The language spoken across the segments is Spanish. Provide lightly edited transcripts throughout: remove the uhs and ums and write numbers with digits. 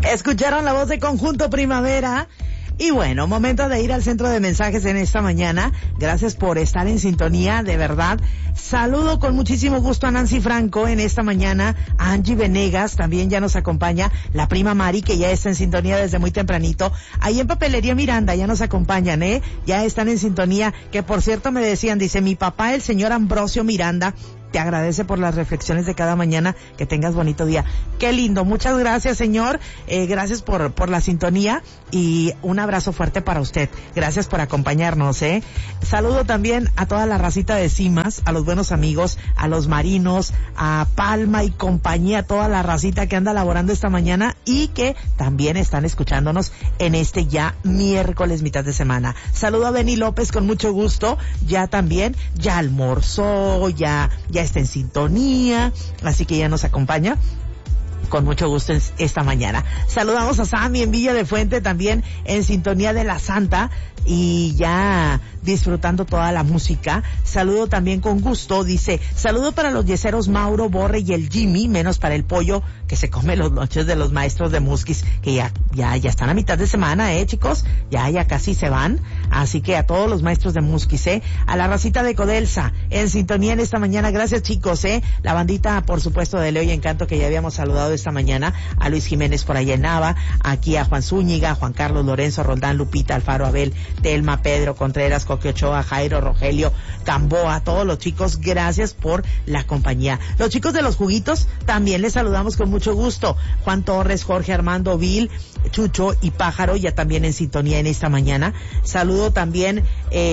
Escucharon la voz de Conjunto Primavera. Y bueno, momento de ir al centro de mensajes en esta mañana. Gracias por estar en sintonía, de verdad. Saludo con muchísimo gusto a Nancy Franco en esta mañana, a Angie Venegas, también ya nos acompaña, la prima Mari, que ya está en sintonía desde muy tempranito. Ahí en Papelería Miranda ya nos acompañan, ya están en sintonía, que por cierto me decían, dice, mi papá, el señor Ambrosio Miranda, te agradece por las reflexiones de cada mañana. Que tengas bonito día. Qué lindo. Muchas gracias, señor. Gracias por la sintonía y un abrazo fuerte para usted. Gracias por acompañarnos, Saludo también a toda la racita de Cimas, a los buenos amigos, a los marinos, a Palma y compañía, toda la racita que anda laborando esta mañana y que también están escuchándonos en este ya miércoles, mitad de semana. Saludo a Beni López con mucho gusto. Ya también, ya almorzó, ya está en sintonía, así que ya nos acompaña con mucho gusto esta mañana. Saludamos a Sammy en Villa de Fuente, también en sintonía de la Santa y ya disfrutando toda la música. Saludo también con gusto, dice, saludo para los yeseros Mauro, Borre y el Jimmy, menos para el pollo que se come los lonches de los maestros de Musquis, que ya están a mitad de semana, chicos, ya casi se van, así que a todos los maestros de Musquis, a la racita de Codelsa, en sintonía en esta mañana, gracias chicos, la bandita, por supuesto, de Leo y Encanto, que ya habíamos saludado esta mañana, a Luis Jiménez por allá en Nava, aquí a Juan Zúñiga, Juan Carlos, Lorenzo, Roldán, Lupita, Alfaro, Abel, Telma, Pedro, Contreras, Coque Ochoa, Jairo, Rogelio, Gamboa, todos los chicos, gracias por la compañía. Los chicos de los juguitos, también les saludamos con mucho gusto. Juan Torres, Jorge Armando Vil, Chucho y Pájaro, ya también en sintonía en esta mañana. Saludo también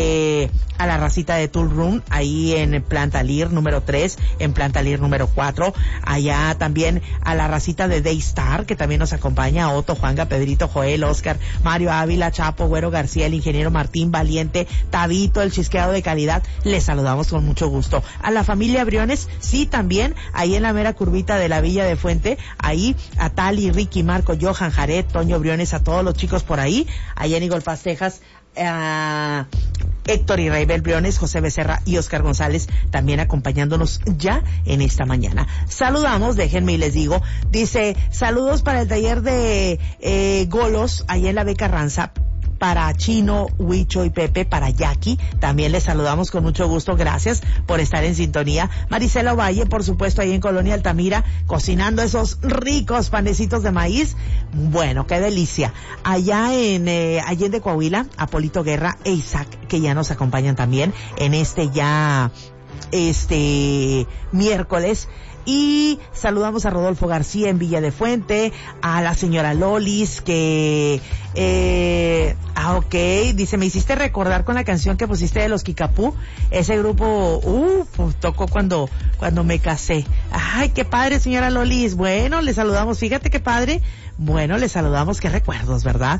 a la racita de Tool Room, ahí en Planta Lir número 3, en Planta Lir número 4. Allá también a la racita de Daystar, que también nos acompaña, Otto, Juanga, Pedrito, Joel, Oscar, Mario Ávila, Chapo, Güero García, el ingeniero Martín Valiente, Tabito, el chisqueado de calidad. Les saludamos con mucho gusto. A la familia Briones, sí, también, ahí en la mera curvita de la Villa de Fuente, ahí a Tali, Ricky, Marco, Johan, Jared, Toño Briones, a todos los chicos por ahí, allá en Eagle Pass, Texas, Héctor y Raibel Briones, José Becerra y Oscar González también acompañándonos ya en esta mañana. Saludamos, déjenme y les digo, dice, saludos para el taller de Golos, allá en la B. Carranza, para Chino, Huicho y Pepe, para Jackie, también les saludamos con mucho gusto, gracias por estar en sintonía. Marisela Ovalle, por supuesto, ahí en Colonia Altamira, cocinando esos ricos panecitos de maíz, bueno, qué delicia. Allá en Allende, Coahuila, Apolito Guerra e Isaac, que ya nos acompañan también en este miércoles. Y saludamos a Rodolfo García en Villa de Fuente, a la señora Lolis, que dice, me hiciste recordar con la canción que pusiste de los Kikapú, ese grupo, tocó cuando me casé. Ay, qué padre, señora Lolis. Bueno, le saludamos, fíjate qué padre. Bueno, le saludamos, qué recuerdos, ¿verdad?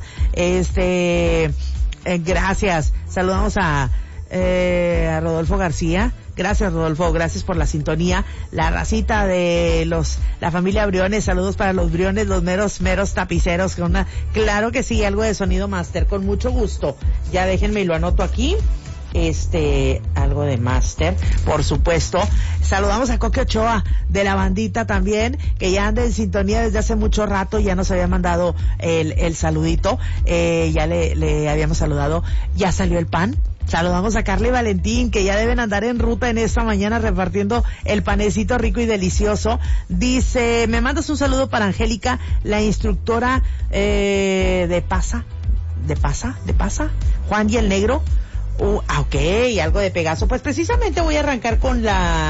Gracias. Saludamos a Rodolfo García. Gracias, Rodolfo, gracias por la sintonía. La racita de la familia Briones, saludos para los Briones, los meros tapiceros, claro que sí, algo de sonido máster, con mucho gusto. Ya déjenme y lo anoto aquí. Algo de máster, por supuesto. Saludamos a Coque Ochoa de la bandita también, que ya anda en sintonía desde hace mucho rato, ya nos había mandado el saludito, ya le habíamos saludado, ya salió el pan. Saludamos a Carla y Valentín, que ya deben andar en ruta en esta mañana repartiendo el panecito rico y delicioso. Dice, me mandas un saludo para Angélica, la instructora de Pasa, Juan y el Negro. Algo de Pegaso. Pues precisamente voy a arrancar con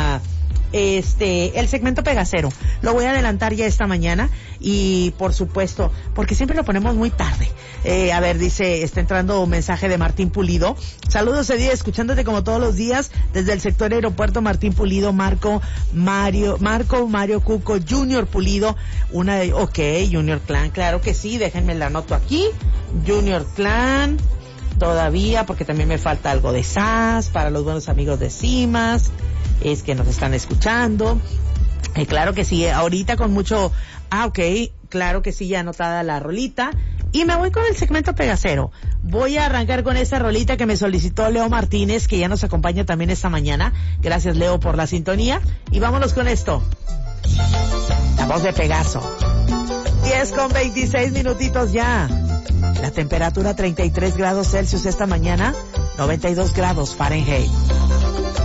el segmento Pegasero. Lo voy a adelantar ya esta mañana y por supuesto, porque siempre lo ponemos muy tarde. Dice, está entrando un mensaje de Martín Pulido. Saludos, Edith, escuchándote como todos los días desde el sector aeropuerto. Martín Pulido, Mario Cuco, Junior Pulido, Junior Clan, claro que sí, déjenme la anoto aquí. Junior Clan, todavía, porque también me falta algo de SAS, para los buenos amigos de Cimas, es que nos están escuchando. Claro que sí, ahorita con mucho, claro que sí, ya anotada la rolita. Y me voy con el segmento Pegasero. Voy a arrancar con esta rolita que me solicitó Leo Martínez, que ya nos acompaña también esta mañana. Gracias, Leo, por la sintonía. Y vámonos con esto. La voz de Pegaso. 10:26 minutitos ya. La temperatura 33 grados Celsius esta mañana, 92 grados Fahrenheit.